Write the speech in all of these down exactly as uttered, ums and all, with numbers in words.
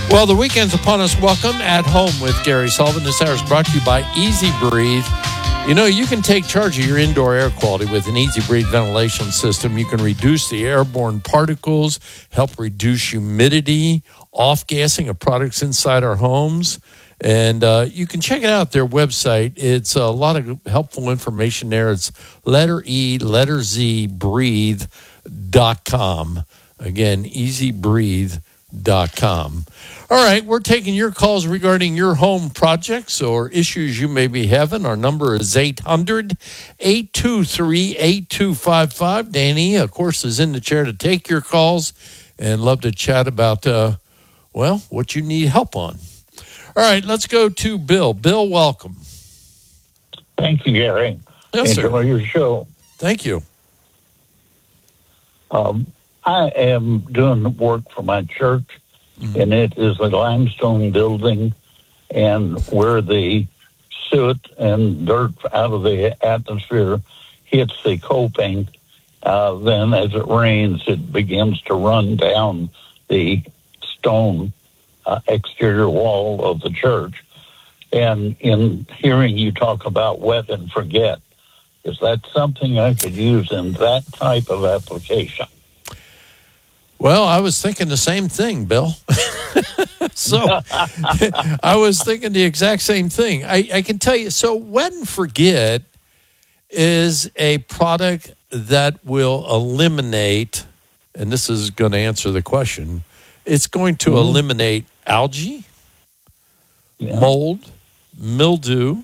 Well, the weekend's upon us. Welcome At Home with Gary Sullivan. This hour is brought to you by Easy Breathe. You know, you can take charge of your indoor air quality with an Easy Breathe ventilation system. You can reduce the airborne particles, help reduce humidity, off-gassing of products inside our homes. And uh, you can check it out, their website. It's a lot of helpful information there. It's letter E, letter Z, breathe dot com. Again, easy breathe dot com. All right, we're taking your calls regarding your home projects or issues you may be having. Our number is eight hundred, eight two three, eight two five five. Danny, of course, is in the chair to take your calls and love to chat about, uh, well, what you need help on. All right, let's go to Bill. Bill, welcome. Thank you, Gary. Yes, sir. Enjoy your show. Thank you. Um, I am doing work for my church, mm-hmm. and it is a limestone building, and where the soot and dirt out of the atmosphere hits the coping, uh, then as it rains, it begins to run down the stone uh, exterior wall of the church. And in hearing you talk about wet and forget, is that something I could use in that type of application? Well, I was thinking the same thing, Bill. so I was thinking the exact same thing. I, I can tell you, so Wet and Forget is a product that will eliminate, and this is going to answer the question, it's going to mm-hmm. eliminate algae, yeah. mold, mildew,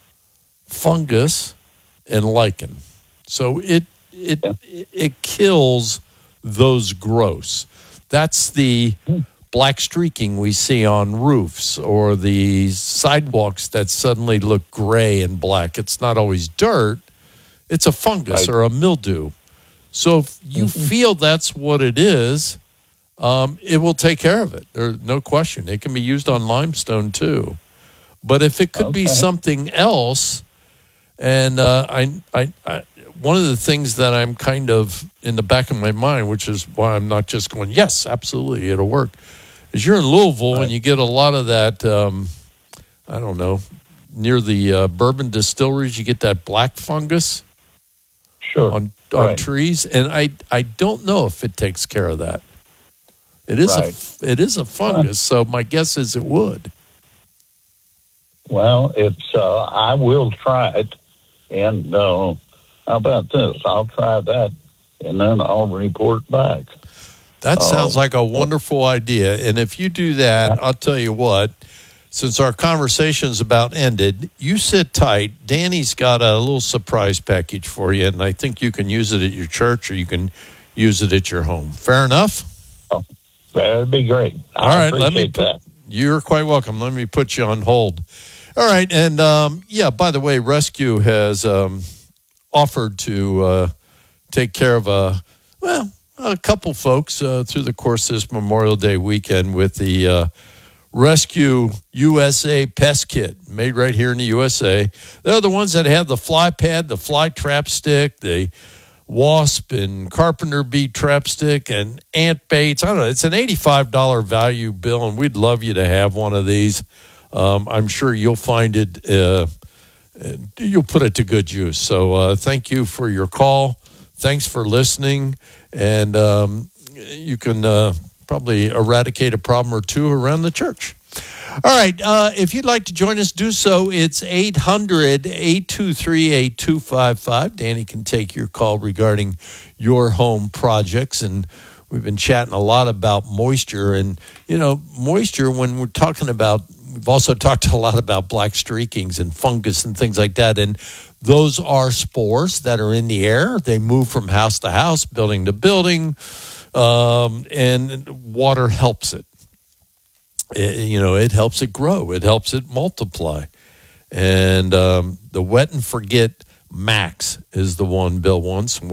fungus, and lichen. So it it yeah. it, it kills those growths. That's the black streaking we see on roofs or the sidewalks that suddenly look gray and black. It's not always dirt. It's a fungus right. or a mildew. So if you mm-hmm. feel that's what it is, um, it will take care of it. There's no question. It can be used on limestone too. But if it could okay. be something else, and uh, I, I, I one of the things that I'm kind of in the back of my mind, which is why I'm not just going, yes, absolutely, it'll work, is you're in Louisville right. and you get a lot of that, um, I don't know, near the uh, bourbon distilleries, you get that black fungus sure. on, on right. trees. And I I don't know if it takes care of that. It is, right. a, it is a fungus, so my guess is it would. Well, it's uh, I will try it, and uh, how about this? I'll try that, and then I'll report back. That uh, sounds like a wonderful idea. And if you do that, I'll tell you what, since our conversation's about ended, you sit tight. Danny's got a little surprise package for you, and I think you can use it at your church or you can use it at your home. Fair enough? Oh, that'd be great. All I right, let me put, that. You're quite welcome. Let me put you on hold. All right, and um, yeah, by the way, Rescue has um, offered to uh, take care of a, well, a couple folks uh, through the course of this Memorial Day weekend with the uh, Rescue U S A Pest Kit, made right here in the U S A. They're the ones that have the fly pad, the fly trap stick, the wasp and carpenter bee trap stick, and ant baits. I don't know. It's an eighty-five dollars value, Bill, and we'd love you to have one of these. Um, I'm sure you'll find it, uh, you'll put it to good use. So uh, thank you for your call. Thanks for listening. And um, you can uh, probably eradicate a problem or two around the church. All right. Uh, if you'd like to join us, do so. It's eight hundred, eight two three, eight two five five. Danny can take your call regarding your home projects. And we've been chatting a lot about moisture. And, you know, moisture, when we're talking about, we've also talked a lot about black streakings and fungus and things like that. And those are spores that are in the air. They move from house to house, building to building, um, and water helps it. It, you know, it helps it grow. It helps it multiply. And um, the Wet and Forget Max is the one Bill wants.